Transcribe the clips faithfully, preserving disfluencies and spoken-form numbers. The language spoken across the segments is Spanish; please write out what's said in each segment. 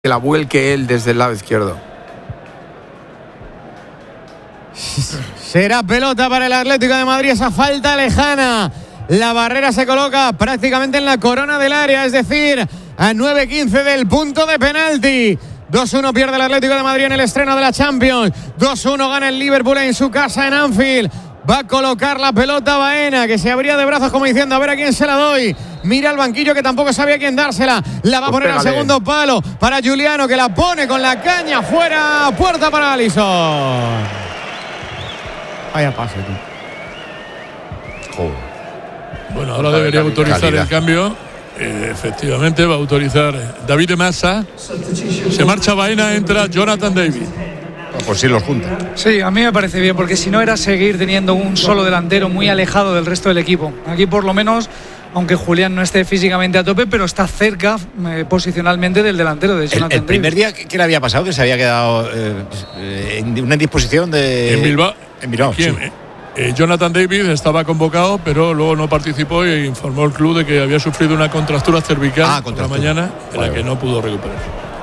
que la vuelque él desde el lado izquierdo. Será pelota para el Atlético de Madrid, esa falta lejana. La barrera se coloca prácticamente en la corona del área, es decir, a nueve quince del punto de penalti. dos uno pierde el Atlético de Madrid en el estreno de la Champions. dos uno gana el Liverpool en su casa en Anfield. Va a colocar la pelota Baena, que se abría de brazos como diciendo a ver a quién se la doy. Mira al banquillo que tampoco sabía quién dársela. La va a poner al segundo palo para Giuliano, que la pone con la caña fuera. Puerta para Alisson. Vaya pase, tú. Joder. Bueno, ahora debería autorizar calidad. El cambio. Eh, efectivamente, va a autorizar David de Massa. Se marcha Baena, entra Jonathan David. Pues sí, los junta. Sí, a mí me parece bien, porque si no era seguir teniendo un solo delantero muy alejado del resto del equipo. Aquí por lo menos, aunque Julián no esté físicamente a tope, pero está cerca eh, posicionalmente del delantero de Jonathan El, el primer David. día, ¿qué le había pasado? Que se había quedado eh, en una indisposición de... En Bilbao. En Bilbao, ¿Quién? sí. Eh, Jonathan David estaba convocado, pero luego no participó e informó el club de que había sufrido una contractura cervical ah, por la mañana, en vale, la que no pudo recuperar.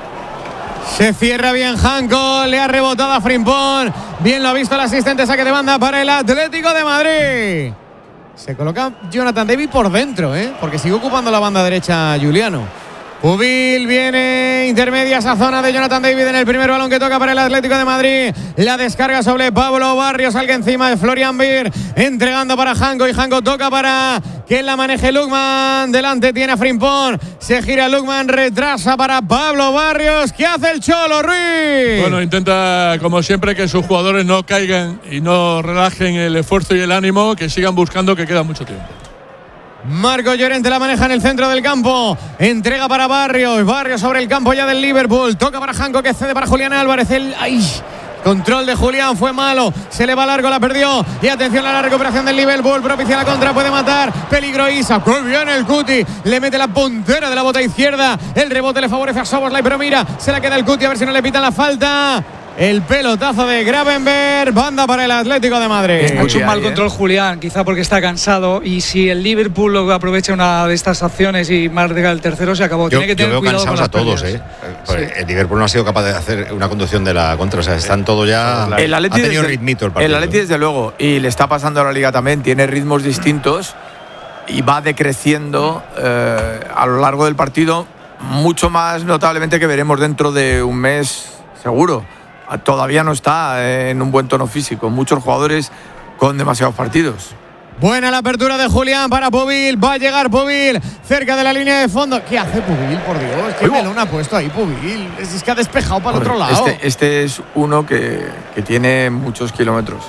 Se cierra bien Janko, le ha rebotado a Frimpong. Bien lo ha visto el asistente, saque de banda para el Atlético de Madrid. Se coloca Jonathan David por dentro, ¿eh? Porque sigue ocupando la banda derecha Giuliano. Pubil viene intermedia esa zona de Jonathan David en el primer balón que toca para el Atlético de Madrid. La descarga sobre Pablo Barrios, salga encima de Florian Wirtz, entregando para Janko y Janko toca para que la maneje Lukman. Delante tiene a Frimpong, se gira Lukman, retrasa para Pablo Barrios. ¿Qué hace el Cholo, Ruiz? Bueno, intenta como siempre que sus jugadores no caigan y no relajen el esfuerzo y el ánimo, que sigan buscando, que queda mucho tiempo. Marco Llorente la maneja en el centro del campo. Entrega para Barrios. Barrios sobre el campo ya del Liverpool. Toca para Janko, que cede para Julián Álvarez. El ay, control de Julián fue malo. Se le va largo, la perdió. Y atención a la recuperación del Liverpool. Propicia la contra, puede matar. Peligro Isa. ¡Qué bien el Cuti! Le mete la puntera de la bota izquierda. El rebote le favorece a Szoboszlai, pero mira, se la queda el Cuti. A ver si no le pitan la falta. El pelotazo de Gravenberch, banda para el Atlético de Madrid. Ha hecho un mal control Julián, quizá porque está cansado, y si el Liverpool lo aprovecha una de estas acciones y marca el tercero, se acabó. Yo, Tiene que tener yo veo cuidado cansados con a todos, pérdidas. ¿eh? Sí. El Liverpool no ha sido capaz de hacer una conducción de la contra, o sea, están todos ya... El Atleti ha tenido desde, ritmito el partido. El Atleti desde luego, y le está pasando a la Liga también, tiene ritmos distintos y va decreciendo eh, a lo largo del partido, mucho más notablemente que veremos dentro de un mes seguro. Todavía no está en un buen tono físico. Muchos jugadores con demasiados partidos. Buena la apertura de Julián para Pubil. Va a llegar Pubil cerca de la línea de fondo. ¿Qué hace Pubil, por Dios? ¿Qué melón ha puesto ahí Pubil? Es, es que ha despejado para el otro lado. Este, este es uno que, que tiene muchos kilómetros.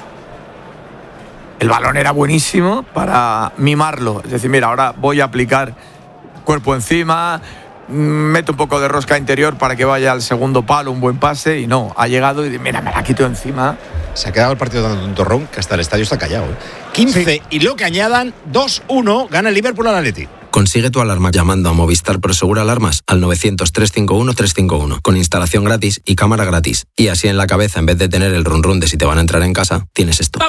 El balón era buenísimo para mimarlo. Es decir, mira, ahora voy a aplicar cuerpo encima, meto un poco de rosca interior para que vaya al segundo palo, un buen pase, y no, ha llegado y mira, me la quito encima. Se ha quedado el partido dando un torrón que hasta el estadio está callado. ¿eh? quince sí. Y lo que añadan, dos uno, gana el Liverpool al Atleti. Consigue tu alarma llamando a Movistar Prosegur Alarmas al novecientos, trescientos cincuenta y uno, trescientos cincuenta y uno, con instalación gratis y cámara gratis. Y así en la cabeza, en vez de tener el run run de si te van a entrar en casa, tienes esto.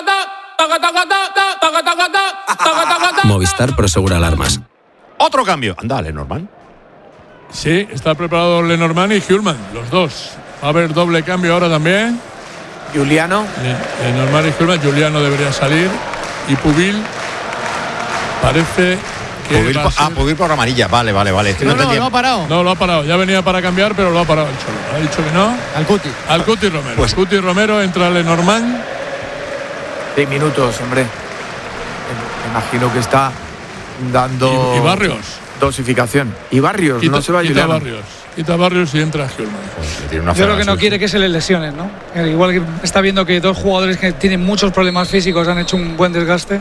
Movistar Prosegur Alarmas. Otro cambio. Anda, Lenormand. Sí, está preparado Lenormand y Hjulmand, los dos. Va a haber doble cambio ahora también. Giuliano. Lenormand y Hjulmand. Giuliano debería salir. Y Pubil parece que. Pubil, ah, Pubil por amarilla. Vale, vale, vale. Es que no, no, no, lo ha parado. No, lo ha parado. Ya venía para cambiar, pero lo ha parado el Cholo. Ha dicho que no. Al Cuti. Al Cuti Romero. Pues. Cuti Romero, entra Lenormand. Seis minutos, hombre. Me imagino que está dando. Y, y Barrios. Dosificación. Y Barrios, quita, no se va a Quita Barrios. Quita Barrios y entra Hjulmand. Yo creo que no quiere que se le lesionen, ¿no? Igual que está viendo que dos jugadores que tienen muchos problemas físicos han hecho un buen desgaste.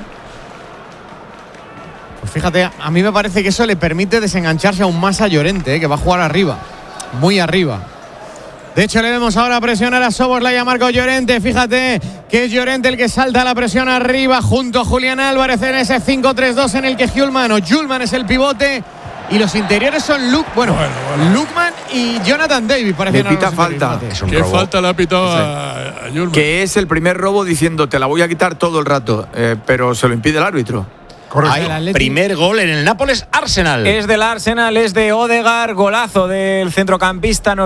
Pues fíjate, a mí me parece que eso le permite desengancharse aún más a Llorente, ¿eh? Que va a jugar arriba, muy arriba. De hecho, le vemos ahora presionar a Szoboszlai y a Marco Llorente. Fíjate que es Llorente el que salta la presión arriba junto a Julián Álvarez en ese cinco tres dos en el que Hjulmand o Hjulmand es el pivote. Y los interiores son Luke, bueno, bueno, bueno. Lukman y Jonathan David. Le pita falta. ¿Qué robo. falta le ha pitado a, a Hjulmand? Que es el primer robo diciendo te la voy a quitar todo el rato, eh, pero se lo impide el árbitro. Hay primer gol en el Nápoles Arsenal. Es del Arsenal, es de Odegaard, golazo del centrocampista